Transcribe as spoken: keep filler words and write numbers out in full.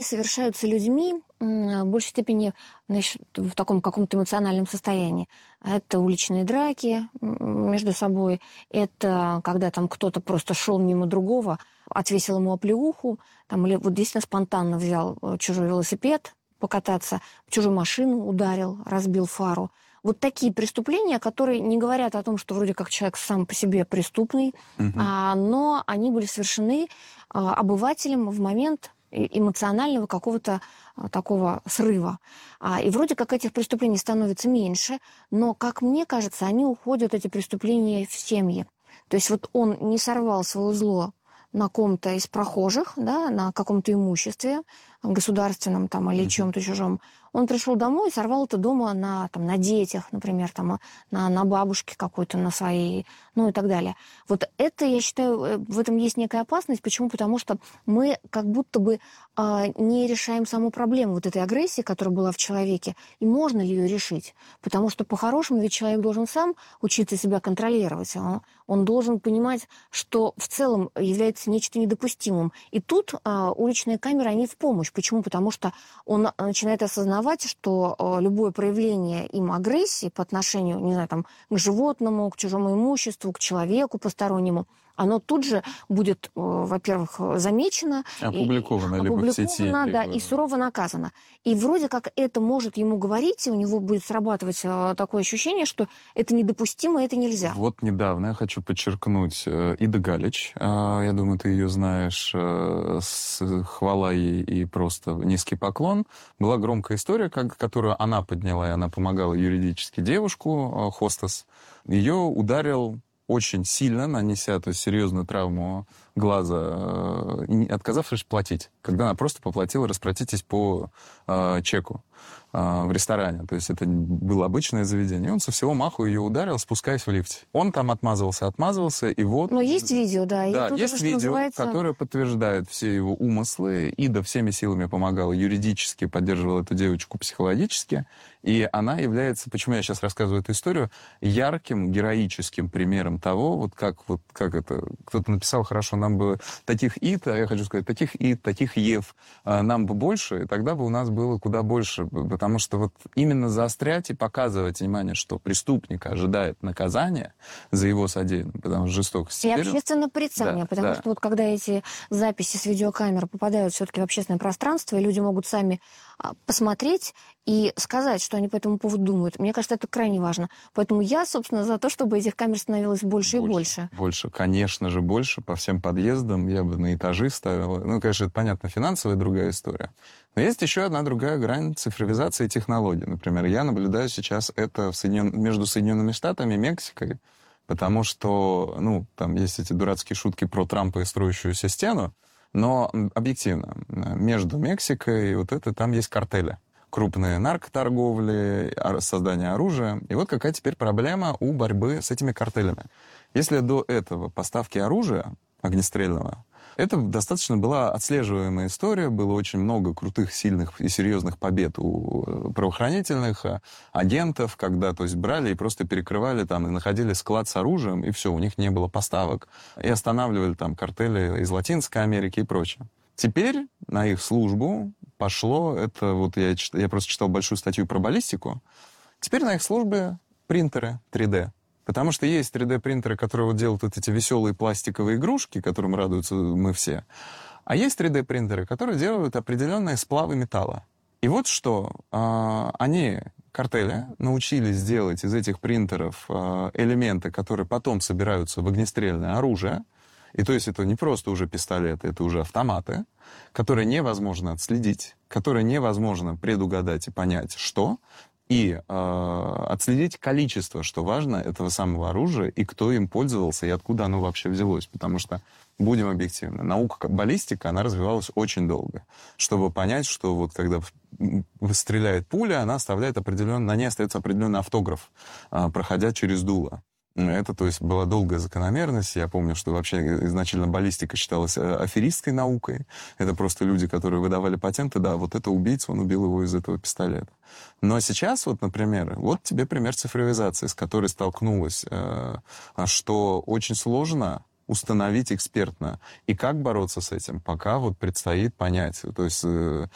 совершаются людьми в большей степени, значит, в таком каком-то эмоциональном состоянии. Это уличные драки между собой, это когда там кто-то просто шел мимо другого, отвесил ему оплеуху, там, или вот действительно спонтанно взял чужой велосипед покататься, в чужую машину ударил, разбил фару. Вот такие преступления, которые не говорят о том, что вроде как человек сам по себе преступный, угу. а, но они были совершены а, обывателем в момент эмоционального какого-то а, такого срыва. А, и вроде как этих преступлений становится меньше, но, как мне кажется, они уходят, эти преступления, в семьи. То есть вот он не сорвал свое зло на ком-то из прохожих, да, на каком-то имуществе государственном там, или mm-hmm. чем-то чужом. Он пришел домой и сорвал это дома на, там, на детях, например, там, на, на бабушке какой-то, на своей, ну и так далее. Вот это, я считаю, в этом есть некая опасность. Почему? Потому что мы как будто бы э, не решаем саму проблему вот этой агрессии, которая была в человеке, и можно ли ее решить. Потому что по-хорошему ведь человек должен сам учиться себя контролировать. Он, он должен понимать, что в целом является нечто недопустимым. И тут э, уличные камеры, они в помощь. Почему? Потому что он начинает осознавать, что э, любое проявление им агрессии по отношению, не знаю, там, к животному, к чужому имуществу, к человеку постороннему, оно тут же будет, э, во-первых, замечено. Опубликовано, и, либо опубликовано, в сети. Да, либо... и сурово наказано. И вроде как это может ему говорить, и у него будет срабатывать э, такое ощущение, что это недопустимо, это нельзя. Вот недавно я хочу подчеркнуть э, Ида Галич. Э, я думаю, ты ее знаешь. Э, с, хвала ей и просто низкий поклон. Была громкая история, как, которую она подняла, и она помогала юридически девушку, э, хостес. Ее ударил очень сильно, нанеся, то есть, серьезную травму глаза, отказавшись платить, когда она просто попросила: расплатитесь по э, чеку э, в ресторане. То есть это было обычное заведение. И он со всего маху ее ударил, спускаясь в лифте. Он там отмазывался, отмазывался, и вот... Но есть видео, да. Да, тут есть уже, видео, называется... которое подтверждает все его умыслы. Ида всеми силами помогала юридически, поддерживала эту девочку психологически. И она является, почему я сейчас рассказываю эту историю, ярким, героическим примером того, вот как, вот, как это... Кто-то написал хорошо, нам бы таких ид, а я хочу сказать, таких ид, таких ев, нам бы больше, и тогда бы у нас было куда больше. Потому что вот именно заострять и показывать внимание, что преступника ожидает наказание за его содеянное, потому что жестокость. И общественное порицание, да, потому да. что вот когда эти записи с видеокамер попадают все-таки в общественное пространство, и люди могут сами посмотреть и сказать, что они по этому поводу думают. Мне кажется, это крайне важно. Поэтому я, собственно, за то, чтобы этих камер становилось больше, больше и больше. Больше, конечно же, больше по всем подъездам. Я бы на этажи ставил. Ну, конечно, это, понятно, финансовая другая история. Но есть еще одна другая грань цифровизации технологий. Например, я наблюдаю сейчас это в Соединен... между Соединенными Штатами и Мексикой, потому что, ну, там есть эти дурацкие шутки про Трампа и строящуюся стену, но объективно, между Мексикой и вот это, там есть картели. Крупные наркоторговли, создание оружия. И вот какая теперь проблема у борьбы с этими картелями. Если до этого поставки оружия огнестрельного, это достаточно была отслеживаемая история, было очень много крутых, сильных и серьезных побед у правоохранительных агентов, когда, то есть, брали и просто перекрывали там, и находили склад с оружием, и все, у них не было поставок. И останавливали там картели из Латинской Америки и прочее. Теперь на их службу пошло, это вот я, я просто читал большую статью про баллистику, теперь на их службе принтеры три дэ. Потому что есть три дэ-принтеры, которые вот делают вот эти веселые пластиковые игрушки, которым радуются мы все. А есть три дэ-принтеры, которые делают определенные сплавы металла. И вот что, э, они, картели, научились делать из этих принтеров э, элементы, которые потом собираются в огнестрельное оружие. И то есть это не просто уже пистолеты, это уже автоматы, которые невозможно отследить, которые невозможно предугадать и понять, что... И э, отследить количество, что важно, этого самого оружия, и кто им пользовался, и откуда оно вообще взялось. Потому что, будем объективны, наука баллистика, она развивалась очень долго. Чтобы понять, что вот когда стреляет пуля, она оставляет определенный, на ней остается определенный автограф, э, проходя через дуло. Это, то есть, была долгая закономерность. Я помню, что вообще изначально баллистика считалась аферистской наукой. Это просто люди, которые выдавали патенты. Да, вот это убийца, он убил его из этого пистолета. Но сейчас, вот, например, вот тебе пример цифровизации, с которой столкнулась, что очень сложно установить экспертно. И как бороться с этим, пока вот предстоит понять. То есть